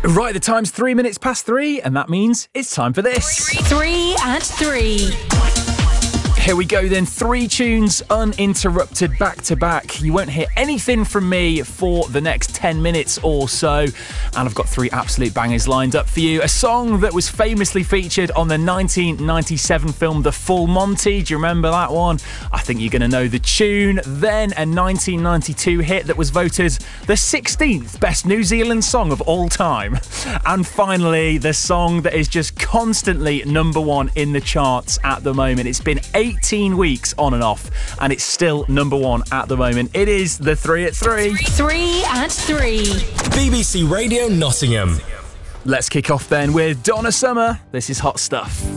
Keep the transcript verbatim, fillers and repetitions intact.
Right, the time's three minutes past three, and that means it's time for this. Three at three. Here we go then, three tunes uninterrupted back to back. You won't hear anything from me for the next ten minutes or so. And I've got three absolute bangers lined up for you. A song that was famously featured on the nineteen ninety-seven film The Full Monty. Do you remember that one? I think you're going to know the tune. Then a nineteen ninety-two hit that was voted the sixteenth best New Zealand song of all time. And finally, the song that is just constantly number one in the charts at the moment. It's been eighteen weeks on and off, and it's still number one at the moment. It is the Three at Three. Three at Three. B B C Radio Nottingham. Let's kick off then with Donna Summer. This is Hot Stuff.